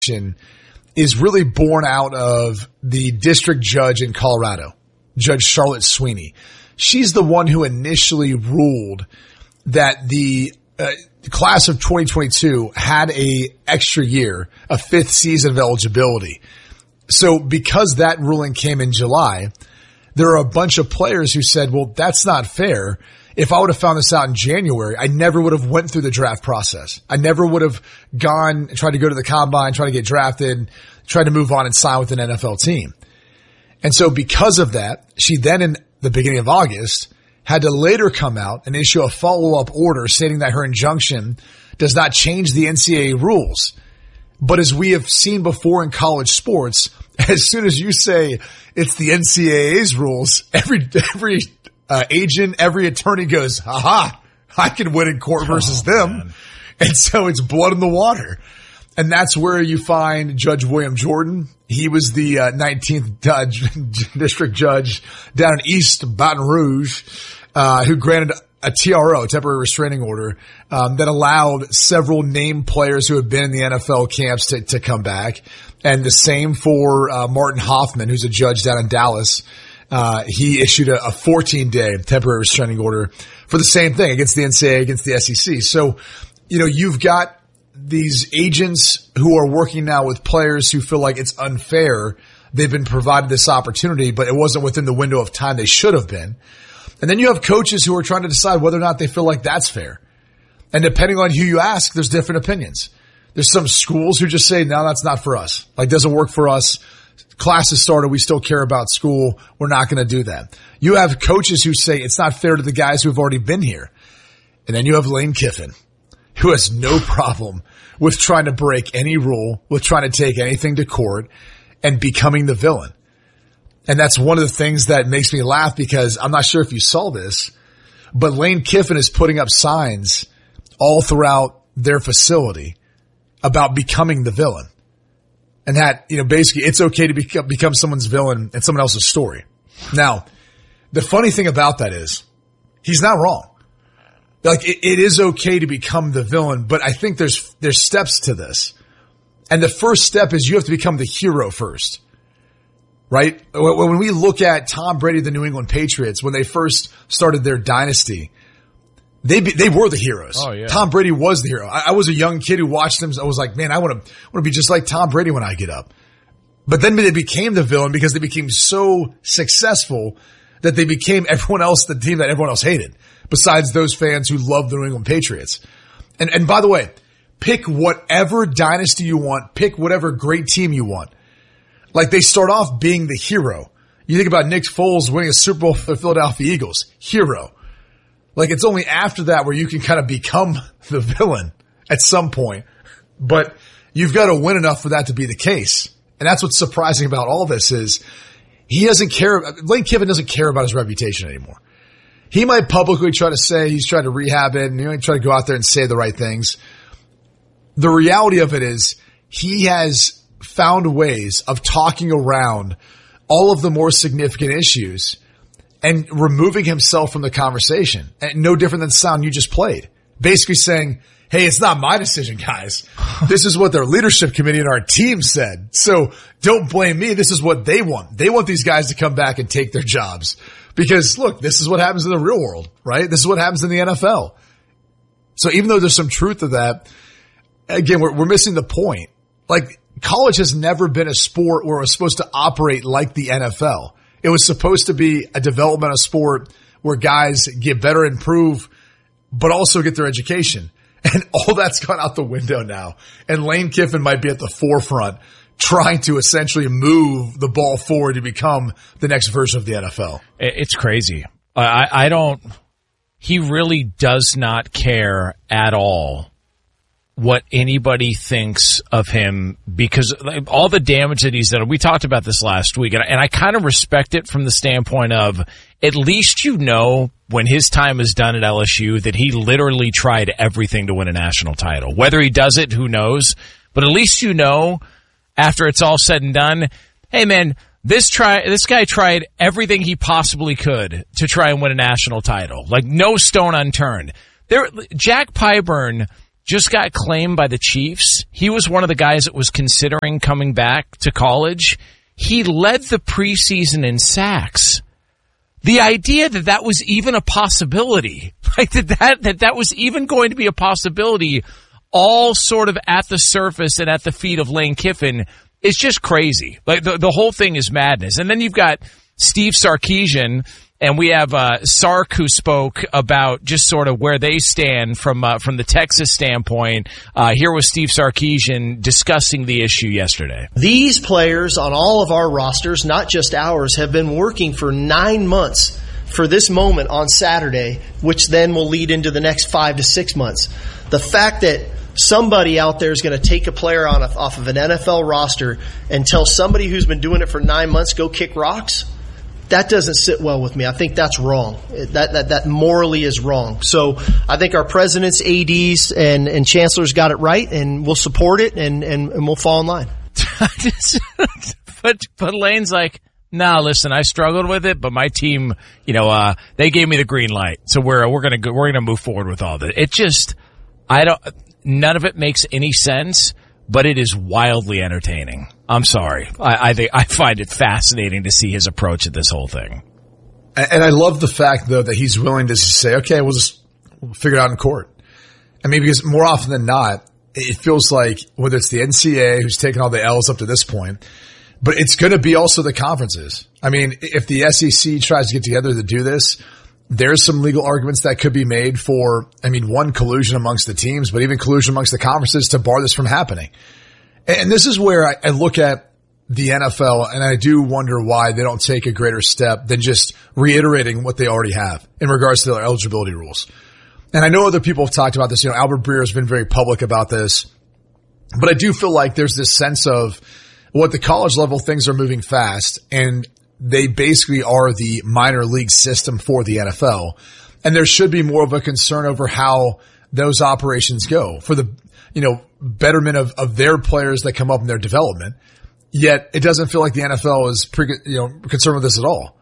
is really born out of the district judge in Colorado, Judge Charlotte Sweeney. She's the one who initially ruled that the class of 2022 had a extra year, a fifth season of eligibility. So because that ruling came in July, there are a bunch of players who said, well, that's not fair. If I would have found this out in January, I never would have went through the draft process. I never would have gone and tried to go to the combine, try to get drafted, try to move on and sign with an NFL team. And so because of that, she then in the beginning of August had to later come out and issue a follow-up order stating that her injunction does not change the NCAA rules. But as we have seen before in college sports, as soon as you say it's the NCAA's rules, every agent, every attorney goes, aha, I can win in court versus them. Man. And so it's blood in the water. And that's where you find Judge William Jordan. He was the 19th district judge down in East Baton Rouge, who granted a TRO, temporary restraining order, that allowed several named players who had been in the NFL camps to come back. And the same for Martin Hoffman, who's a judge down in Dallas. He issued a 14-day temporary restraining order for the same thing against the NCAA, against the SEC. So, you've got these agents who are working now with players who feel like it's unfair. They've been provided this opportunity, but it wasn't within the window of time they should have been. And then you have coaches who are trying to decide whether or not they feel like that's fair. And depending on who you ask, there's different opinions. There's some schools who just say, no, that's not for us. Like, doesn't work for us. Classes started. We still care about school. We're not going to do that. You have coaches who say it's not fair to the guys who have already been here. And then you have Lane Kiffin, who has no problem with trying to break any rule, with trying to take anything to court and becoming the villain. And that's one of the things that makes me laugh, because I'm not sure if you saw this, but Lane Kiffin is putting up signs all throughout their facility about becoming the villain. And that, basically it's okay to become someone's villain and someone else's story. Now, the funny thing about that is he's not wrong. Like, it is okay to become the villain, but I think there's steps to this. And the first step is you have to become the hero first. Right? When we look at Tom Brady, the New England Patriots, when they first started their dynasty, they were the heroes. Oh, yeah. Tom Brady was the hero. I was a young kid who watched them. I was like, man, I want to be just like Tom Brady when I get up. But then they became the villain because they became so successful that they became everyone else, the team that everyone else hated, besides those fans who loved the New England Patriots. And by the way, pick whatever dynasty you want. Pick whatever great team you want. Like, they start off being the hero. You think about Nick Foles winning a Super Bowl for the Philadelphia Eagles. Hero. Like, it's only after that where you can kind of become the villain at some point. But you've got to win enough for that to be the case. And that's what's surprising about all this is he doesn't care. Lane Kiffin doesn't care about his reputation anymore. He might publicly try to say he's trying to rehab it and he might try to go out there and say the right things. The reality of it is he has found ways of talking around all of the more significant issues and removing himself from the conversation. And no different than the sound you just played. Basically saying, hey, it's not my decision, guys. This is what their leadership committee and our team said. So don't blame me. This is what they want. They want these guys to come back and take their jobs. Because look, this is what happens in the real world, right? This is what happens in the NFL. So even though there's some truth to that, again, we're missing the point. Like, college has never been a sport where it was supposed to operate like the NFL. It was supposed to be a developmental sport where guys get better, improve, but also get their education. And all that's gone out the window now. And Lane Kiffin might be at the forefront trying to essentially move the ball forward to become the next version of the NFL. It's crazy. He really does not care at all what anybody thinks of him, because all the damage that he's done, we talked about this last week, and I kind of respect it from the standpoint of, at least when his time is done at LSU, that he literally tried everything to win a national title. Whether he does it, who knows? But at least after it's all said and done, hey man, this guy tried everything he possibly could to try and win a national title. Like, no stone unturned. Jack Pyburn just got claimed by the Chiefs. He was one of the guys that was considering coming back to college. He led the preseason in sacks. The idea that that was even a possibility, like that was even going to be a possibility, all sort of at the surface and at the feet of Lane Kiffin, is just crazy. Like the whole thing is madness. And then you've got Steve Sarkisian, and we have Sark, who spoke about just sort of where they stand from the Texas standpoint. Here was Steve Sarkisian discussing the issue yesterday. These players on all of our rosters, not just ours, have been working for 9 months for this moment on Saturday, which then will lead into the next 5 to 6 months. The fact that somebody out there is going to take a player off of an NFL roster and tell somebody who's been doing it for 9 months, go kick rocks, that doesn't sit well with me. I think that's wrong. That morally is wrong. So I think our presidents, ADs, and chancellors got it right, and we'll support it, and we'll fall in line. But Lane's like, nah, listen, I struggled with it, but my team, they gave me the green light, so we're gonna move forward with all this. It just, none of it makes any sense. But it is wildly entertaining. I'm sorry. I find it fascinating to see his approach at this whole thing. And I love the fact, though, that he's willing to say, okay, we'll figure it out in court. I mean, because more often than not, it feels like whether it's the NCAA who's taken all the L's up to this point, but it's going to be also the conferences. I mean, if the SEC tries to get together to do this, there's some legal arguments that could be made for, one, collusion amongst the teams, but even collusion amongst the conferences to bar this from happening. And this is where I look at the NFL, and I do wonder why they don't take a greater step than just reiterating what they already have in regards to their eligibility rules. And I know other people have talked about this. Albert Breer has been very public about this, but I do feel like there's this sense of, well, at the college level, things are moving fast, and they basically are the minor league system for the NFL. And there should be more of a concern over how those operations go for the, betterment of their players that come up in their development. Yet it doesn't feel like the NFL is concerned with this at all.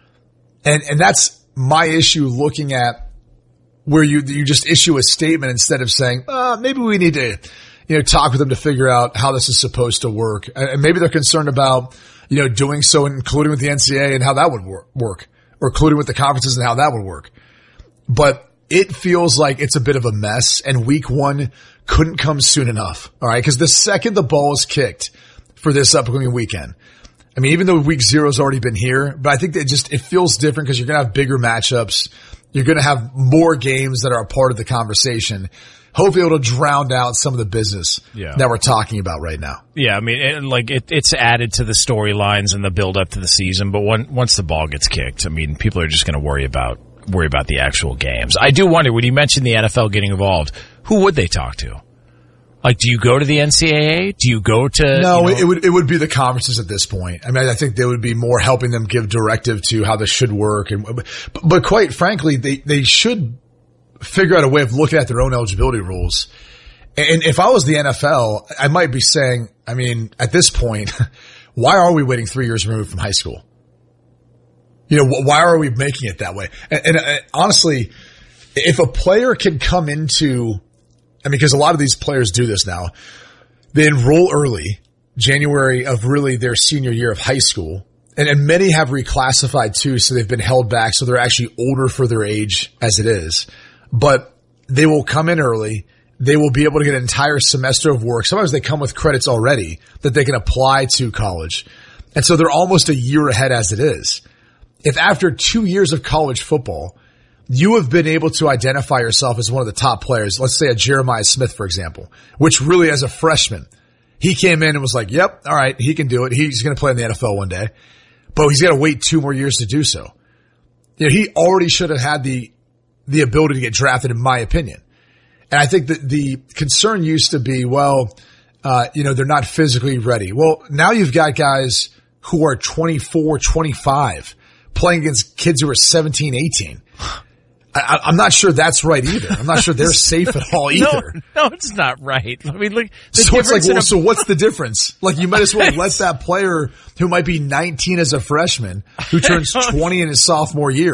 And that's my issue, looking at where you just issue a statement instead of saying, maybe we need to, talk with them to figure out how this is supposed to work. And maybe they're concerned about, doing so, including with the NCAA and how that would work, or including with the conferences and how that would work. But it feels like it's a bit of a mess, and week 1 couldn't come soon enough. All right. Because the second the ball is kicked for this upcoming weekend, even though week 0 has already been here, but I think that it feels different because you're going to have bigger matchups. You're going to have more games that are a part of the conversation. Hopefully it'll drown out some of the business that we're talking about right now. Yeah, it's added to the storylines and the build up to the season, but once the ball gets kicked, people are just going to worry about the actual games. I do wonder, when you mentioned the NFL getting involved, who would they talk to? Like, do you go to the NCAA? Do you go to... No, it would be the conferences at this point. I think they would be more helping them give directive to how this should work. But quite frankly, they should figure out a way of looking at their own eligibility rules. And if I was the NFL, I might be saying, at this point, why are we waiting 3 years removed from high school? Why are we making it that way? And honestly, if a player can come into, because a lot of these players do this now, they enroll early, January of really their senior year of high school, and many have reclassified too, so they've been held back, so they're actually older for their age as it is. But they will come in early. They will be able to get an entire semester of work. Sometimes they come with credits already that they can apply to college. And so they're almost a year ahead as it is. If after 2 years of college football, you have been able to identify yourself as one of the top players, let's say a Jeremiah Smith, for example, which really as a freshman, he came in and was like, yep, all right, he can do it. He's going to play in the NFL one day, but he's got to wait 2 more years to do so. He already should have had the ability to get drafted, in my opinion. And I think that the concern used to be, they're not physically ready. Well, now you've got guys who are 24, 25 playing against kids who are 17, 18. I'm not sure that's right either. I'm not sure they're safe at all either. No, it's not right. Look. So it's like, so what's the difference? Like, you might as well let that player who might be 19 as a freshman, who turns 20 in his sophomore year,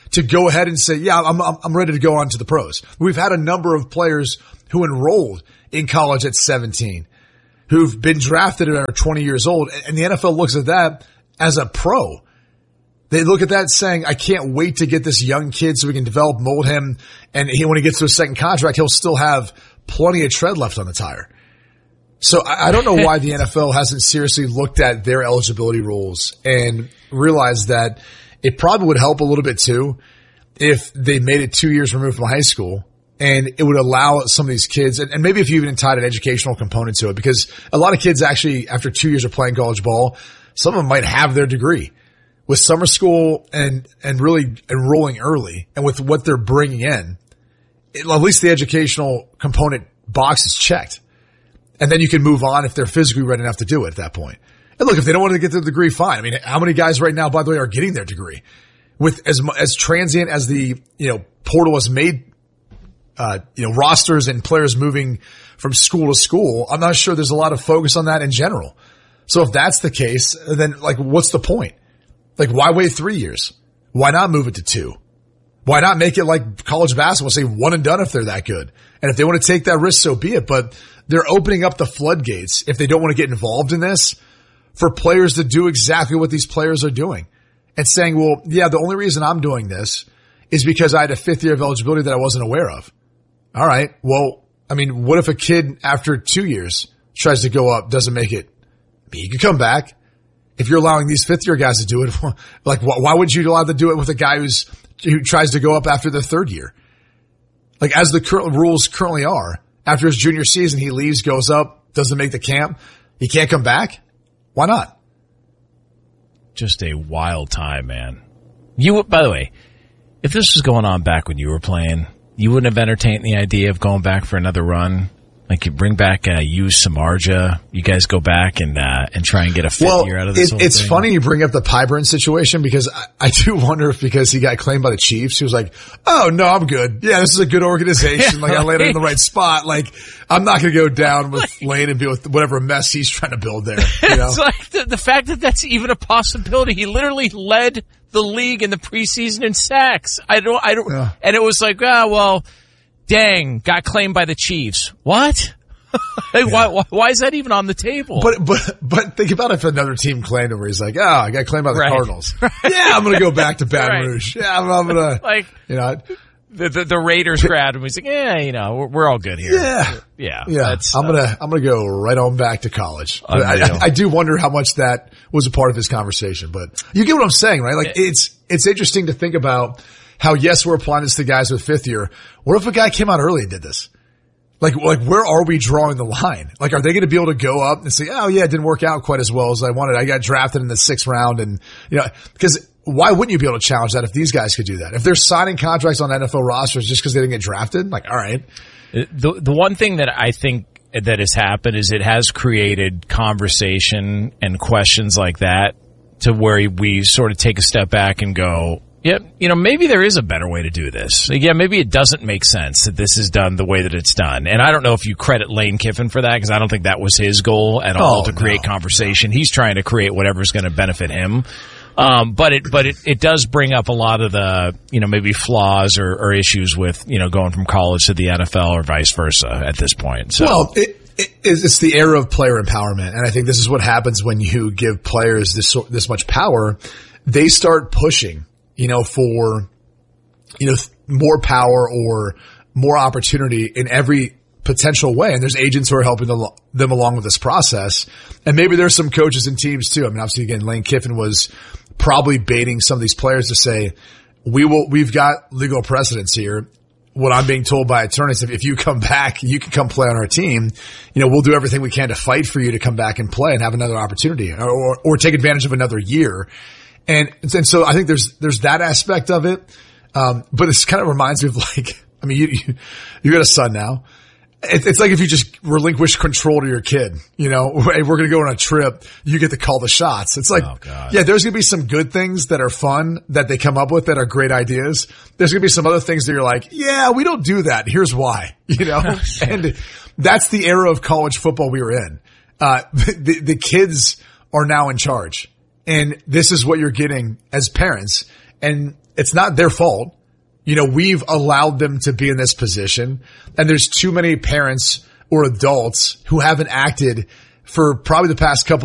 to go ahead and say, yeah, I'm ready to go on to the pros. We've had a number of players who enrolled in college at 17, who've been drafted and are 20 years old. And the NFL looks at that as a pro. They look at that saying, I can't wait to get this young kid so we can develop, mold him. And when he gets to his second contract, he'll still have plenty of tread left on the tire. So I don't know why the NFL hasn't seriously looked at their eligibility rules and realized that it probably would help a little bit too if they made it 2 years removed from high school, and it would allow some of these kids, and maybe if you even tied an educational component to it, because a lot of kids actually, after 2 years of playing college ball, some of them might have their degree. With summer school and really enrolling early and with what they're bringing in, at least the educational component box is checked. And then you can move on if they're physically ready enough to do it at that point. And look, if they don't want to get their degree, fine. I mean, how many guys right now, by the way, are getting their degree? With as transient as the, portal has made, rosters and players moving from school to school, I'm not sure there's a lot of focus on that in general. So if that's the case, then what's the point? Why wait 3 years? Why not move it to 2? Why not make it like college basketball, say one and done if they're that good? And if they want to take that risk, so be it. But they're opening up the floodgates, if they don't want to get involved in this, for players to do exactly what these players are doing. And saying, well, yeah, the only reason I'm doing this is because I had a 5th year of eligibility that I wasn't aware of. All right. Well, I mean, what if a kid after 2 years tries to go up, doesn't make it? He could come back. If you're allowing these 5th year guys to do it, why would you allow them to do it with a guy who tries to go up after their 3rd year? As the current rules currently are, after his junior season, he leaves, goes up, doesn't make the camp. He can't come back. Why not? Just a wild time, man. By the way, if this was going on back when you were playing, you wouldn't have entertained the idea of going back for another run? You bring back Samardzija. You guys go back and try and get a 5th year out of this whole it's thing. funny you bring up the Pyburn situation, because I do wonder if because he got claimed by the Chiefs, he was like, oh, no, I'm good. Yeah, this is a good organization. I landed in the right spot. I'm not going to go down with Lane and deal with whatever mess he's trying to build there. It's the fact that that's even a possibility. He literally led the league in the preseason in sacks. I don't, yeah. And it was dang, got claimed by the Chiefs. What? Why is that even on the table? But think about if another team claimed him, where he's like, I got claimed by the Cardinals. Right. Yeah, I'm going to go back to Baton Rouge. Yeah, I'm going to, the Raiders grabbed him. He's like, we're all good here. Yeah. I'm going to go right on back to college. I do wonder how much that was a part of his conversation, but you get what I'm saying, right? It's interesting to think about how, yes, we're applying this to guys with 5th year. What if a guy came out early and did this? Where are we drawing the line? Are they going to be able to go up and say, oh yeah, it didn't work out quite as well as I wanted. I got drafted in the 6th round, and because why wouldn't you be able to challenge that if these guys could do that? If they're signing contracts on NFL rosters just because they didn't get drafted, all right. The one thing that I think that has happened is it has created conversation and questions like that to where we sort of take a step back and go, yeah, maybe there is a better way to do this. Yeah, maybe it doesn't make sense that this is done the way that it's done. And I don't know if you credit Lane Kiffin for that, because I don't think that was his goal at all to create conversation. He's trying to create whatever's going to benefit him. But it does bring up a lot of the, maybe flaws or issues with, going from college to the NFL or vice versa at this point. So. Well, it's the era of player empowerment. And I think this is what happens when you give players this much power. They start pushing, for, more power or more opportunity in every potential way. And there's agents who are helping them along with this process. And maybe there's some coaches and teams too. I mean, obviously again, Lane Kiffin was probably baiting some of these players to say, we've got legal precedence here. What I'm being told by attorneys, if you come back, you can come play on our team. We'll do everything we can to fight for you to come back and play and have another opportunity or take advantage of another year. And so I think there's that aspect of it. But it kind of reminds me of you got a son now. It's like if you just relinquish control to your kid, hey, we're going to go on a trip. You get to call the shots. It's like, yeah, there's going to be some good things that are fun that they come up with that are great ideas. There's going to be some other things that you're like, yeah, we don't do that. Here's why, and that's the era of college football we were in. The kids are now in charge, and this is what you're getting as parents. And It's not their fault. We've allowed them to be in this position, and there's too many parents or adults who haven't acted for probably the past couple